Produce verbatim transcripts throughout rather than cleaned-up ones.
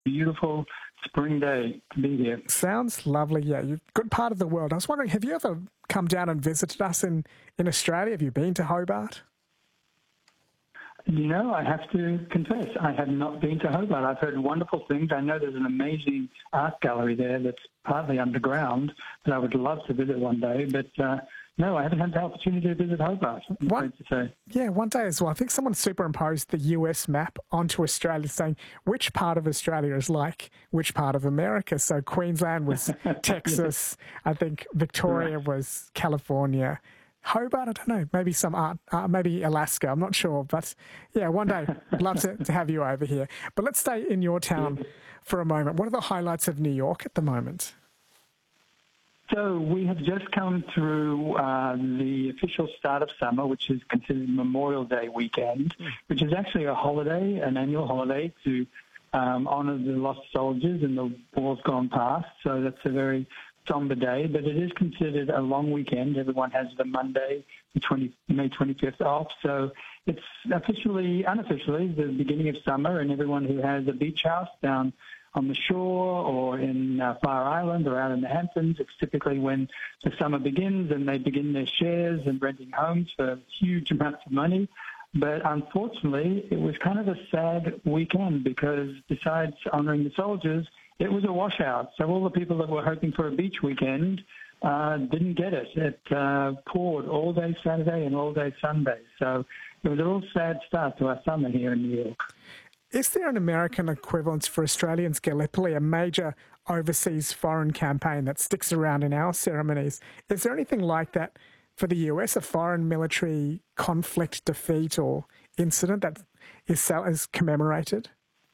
beautiful spring day to be here. Sounds lovely. Yeah, you're a good part of the world. I was wondering, have you ever come down and visited us in, in Australia? Have you been to Hobart? You know, I have to confess, I have not been to Hobart. I've heard wonderful things. I know there's an amazing art gallery there that's partly underground that I would love to visit one day. But uh, no, I haven't had the opportunity to visit Hobart, I'm afraid to say. Yeah, one day as well. I think someone superimposed the U S map onto Australia saying which part of Australia is like which part of America. So Queensland was Texas. I think Victoria right. was California. Hobart, I don't know, maybe some art, uh, maybe Alaska, I'm not sure. But yeah, one day, I'd love to, to have you over here. But let's stay in your town for a moment. What are the highlights of New York at the moment? So we have just come through uh, the official start of summer, which is considered Memorial Day weekend, which is actually a holiday, an annual holiday to um, honour the lost soldiers and the wars gone past. So that's a very somber day, but it is considered a long weekend. Everyone has the Monday, the twenty, May twenty-fifth off. So it's officially, unofficially, the beginning of summer, and everyone who has a beach house down on the shore or in uh, Fire Island or out in the Hamptons, it's typically when the summer begins and they begin their shares and renting homes for huge amounts of money. But unfortunately, it was kind of a sad weekend because besides honouring the soldiers, it was a washout. So all the people that were hoping for a beach weekend uh, didn't get it. It uh, poured all day Saturday and all day Sunday. So it was a real sad start to our summer here in New York. Is there an American equivalent for Australians Gallipoli, a major overseas foreign campaign that sticks around in our ceremonies? Is there anything like that for the U S, a foreign military conflict, defeat or incident that is, is commemorated?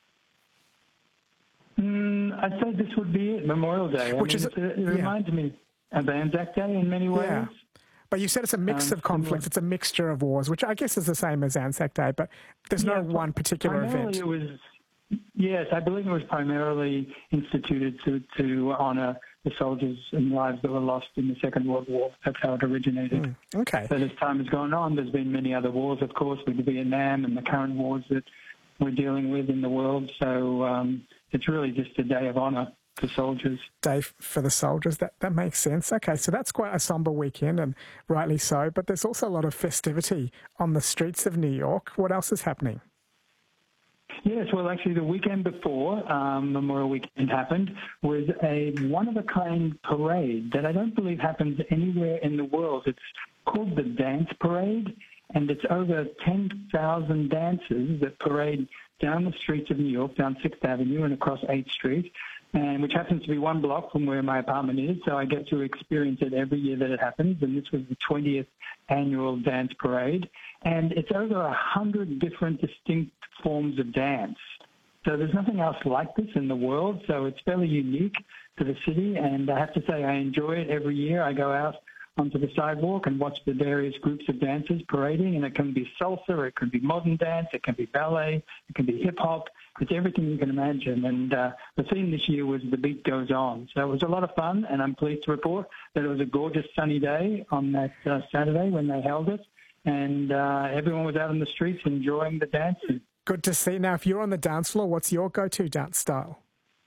Mm, I'd say this would be it, Memorial Day. I Which mean, is, it, it yeah. reminds me of Anzac Day in many ways. Yeah. But you said it's a mix um, of conflicts, it's a mixture of wars, which I guess is the same as Anzac Day, but there's yeah, no one particular event. It was, yes, I believe it was primarily instituted to, to honour the soldiers and lives that were lost in the Second World War. That's how it originated. Mm, okay. But as time has gone on, there's been many other wars, of course, with Vietnam and the current wars that we're dealing with in the world. So um, it's really just a day of honour for soldiers. Day for the soldiers, that, that makes sense. Okay, so that's quite a sombre weekend, and rightly so, but there's also a lot of festivity on the streets of New York. What else is happening? Yes, well, actually, the weekend before um, Memorial Weekend happened was a one-of-a-kind parade that I don't believe happens anywhere in the world. It's called the Dance Parade, and it's over ten thousand dancers that parade down the streets of New York, down sixth Avenue and across eighth Street, and which happens to be one block from where my apartment is, so I get to experience it every year that it happens, and this was the twentieth annual dance parade, and it's over a hundred different distinct forms of dance. So there's nothing else like this in the world, so it's fairly unique to the city, and I have to say I enjoy it every year. I go out onto the sidewalk and watch the various groups of dancers parading, and it can be salsa, it can be modern dance, it can be ballet, it can be hip-hop. It's everything you can imagine, and uh, the theme this year was The Beat Goes On. So it was a lot of fun, and I'm pleased to report that it was a gorgeous sunny day on that uh, Saturday when they held it, and uh, everyone was out on the streets enjoying the dancing. Good to see. Now, if you're on the dance floor, what's your go-to dance style?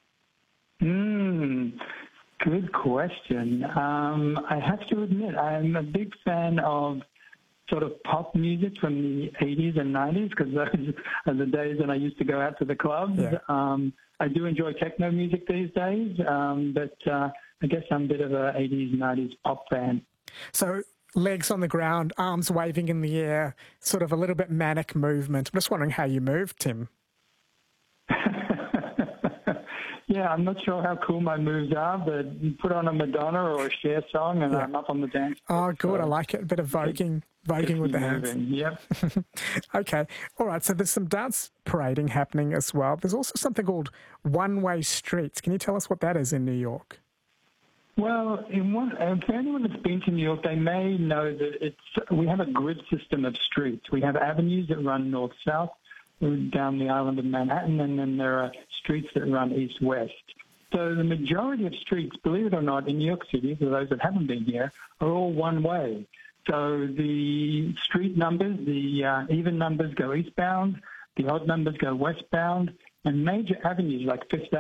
Hmm, good question. Um, I have to admit, I'm a big fan of sort of pop music from the eighties and nineties, because those are the days when I used to go out to the clubs. Yeah. Um, I do enjoy techno music these days, um, but uh, I guess I'm a bit of a eighties, nineties pop fan. So legs on the ground, arms waving in the air, sort of a little bit manic movement. I'm just wondering how you move, Tim. Yeah, I'm not sure how cool my moves are, but you put on a Madonna or a Cher song and yeah. I'm up on the dance floor. Oh, good. So I like it. A bit of voguing, voguing with the hands. Yep. Okay. All right. So there's some dance parading happening as well. There's also something called one-way streets. Can you tell us what that is in New York? Well, in one, uh, for anyone that's been to New York, they may know that it's we have a grid system of streets. We have avenues that run north-south down the island of Manhattan, and then there are streets that run east-west. So the majority of streets, believe it or not, in New York City, for those that haven't been here, are all one-way. So the street numbers, the uh, even numbers go eastbound, the odd numbers go westbound, and major avenues like Fifth